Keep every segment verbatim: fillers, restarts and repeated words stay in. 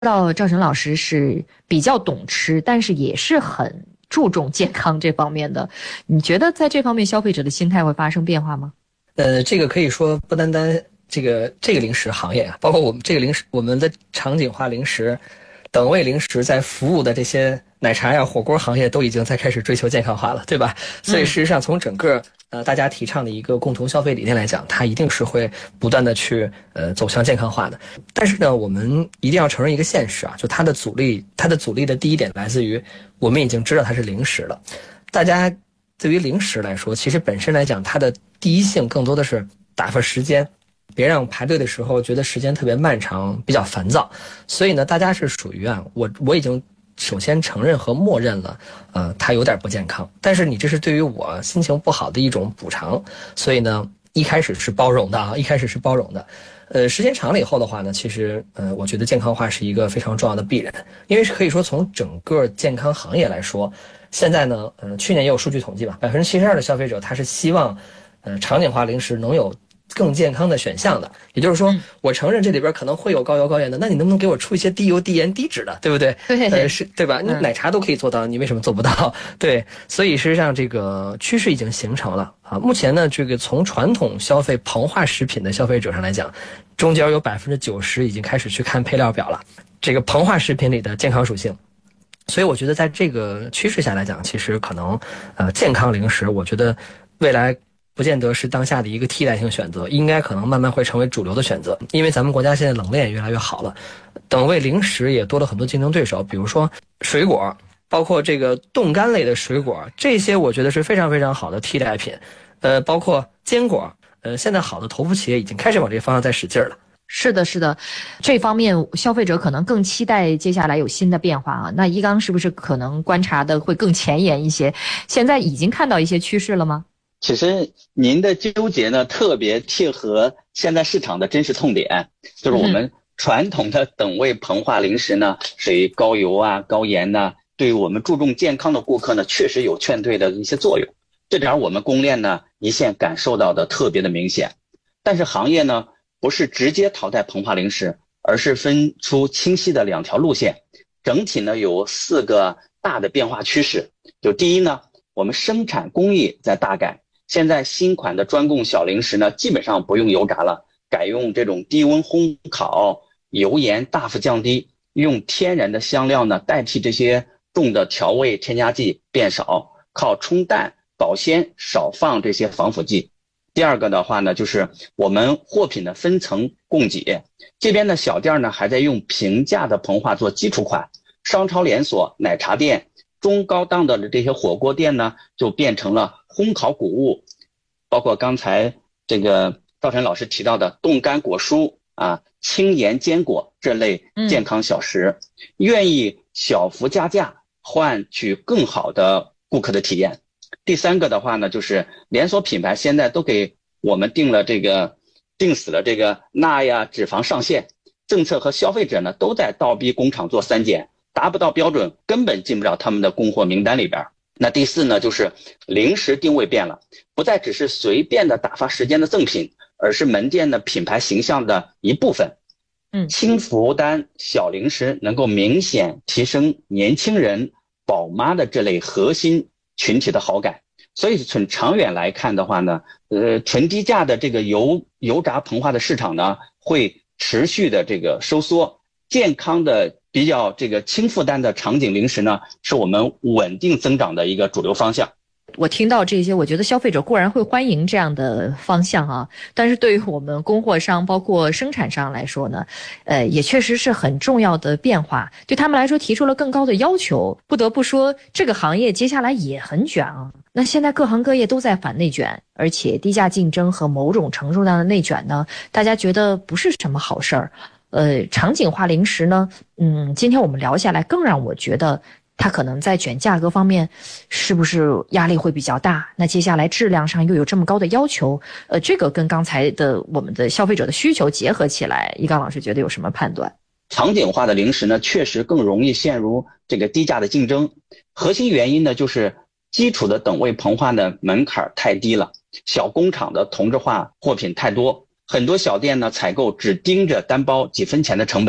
道赵晨老师是比较懂吃，但是也是很注重健康这方面的。你觉得在这方面消费者的心态会发生变化吗？ 呃，这个可以说不单单这个这个零食行业啊，包括我们这个零食，我们的场景化零食、等位零食在服务的这些奶茶呀、火锅行业都已经在开始追求健康化了，对吧？所以事实上，从整个呃大家提倡的一个共同消费理念来讲，它一定是会不断的去呃走向健康化的。但是呢，我们一定要承认一个现实啊，就它的阻力，它的阻力的第一点来自于我们已经知道它是零食了。大家对于零食来说，其实本身来讲，它的第一性更多的是打发时间，别让排队的时候觉得时间特别漫长，比较烦躁。所以呢，大家是属于啊，我我已经首先承认和默认了，呃，它有点不健康。但是你这是对于我心情不好的一种补偿，所以呢，一开始是包容的啊，一开始是包容的。呃，时间长了以后的话呢，其实呃，我觉得健康化是一个非常重要的必然，因为是可以说从整个健康行业来说。现在呢，呃，去年也有数据统计吧，百分之七十二的消费者他是希望，呃，场景化零食能有更健康的选项的。也就是说，我承认这里边可能会有高油高盐的，那你能不能给我出一些低油低盐低脂的，对不对？ 对， 呃，是对吧？你奶茶都可以做到，你为什么做不到？对，所以事实上这个趋势已经形成了啊。目前呢，这个从传统消费膨化食品的消费者上来讲，中间有百分之九十已经开始去看配料表了，这个膨化食品里的健康属性。所以我觉得在这个趋势下来讲，其实可能呃健康零食我觉得未来不见得是当下的一个替代性选择，应该可能慢慢会成为主流的选择。因为咱们国家现在冷链也越来越好了，等位零食也多了很多竞争对手，比如说水果，包括这个冻干类的水果，这些我觉得是非常非常好的替代品。呃包括坚果，呃现在好的头部企业已经开始往这个方向在使劲了。 是的，是的，这方面消费者可能更期待接下来有新的变化啊。那一刚是不是可能观察的会更前沿一些？现在已经看到一些趋势了吗？ 其实您的纠结呢，特别贴合现在市场的真实痛点，就是我们传统的等位膨化零食呢，属于高油啊、高盐呢，对于我们注重健康的顾客呢，确实有劝退的一些作用。这点我们供链呢，一线感受到的特别的明显。但是行业呢，不是直接淘汰膨化零食，而是分出清晰的两条路线。整体呢有四个大的变化趋势。就第一呢，我们生产工艺在大改，现在新款的专供小零食呢，基本上不用油炸了，改用这种低温烘烤，油盐大幅降低，用天然的香料呢代替这些重的调味添加剂变少，靠冲淡保鲜，少放这些防腐剂。第二个的话呢，就是我们货品的分层供给，这边的小店呢还在用平价的膨化做基础款，商超连锁、奶茶店、中高档的这些火锅店呢，就变成了烘烤谷物，包括刚才这个赵晨老师提到的冻干果蔬啊、轻盐坚果这类健康小食，嗯、愿意小幅加价换取更好的顾客的体验。第三个的话呢，就是连锁品牌现在都给我们定了这个定死了这个钠呀脂肪上限，政策和消费者呢都在倒逼工厂做三检，达不到标准根本进不了他们的供货名单里边。那第四呢，就是零食定位变了，不再只是随便的打发时间的赠品，而是门店的品牌形象的一部分。嗯，轻负担小零食能够明显提升年轻人、宝妈的这类核心群体的好感。所以从长远来看的话呢，呃，纯低价的这个油油炸膨化的市场呢，会持续的这个收缩。健康的比较这个轻负担的场景零食呢，是我们稳定增长的一个主流方向。 我听到这些，我觉得消费者固然会欢迎这样的方向啊，但是对于我们供货商包括生产商来说呢，呃，也确实是很重要的变化，对他们来说提出了更高的要求。不得不说，这个行业接下来也很卷啊。那现在各行各业都在反内卷，而且低价竞争和某种程度上的内卷呢，大家觉得不是什么好事儿。呃，场景化零食呢，嗯，今天我们聊下来，更让我觉得它可能在卷价格方面是不是压力会比较大？那接下来质量上又有这么高的要求，呃，这个跟刚才的我们的消费者的需求结合起来，一刚老师觉得有什么判断？ 场景化的零食呢，确实更容易陷入这个低价的竞争。核心原因呢，就是基础的等位膨化的门槛太低了，小工厂的同质化货品太多，很多小店呢采购只盯着单包几分钱的成本，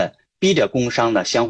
逼着工商呢相互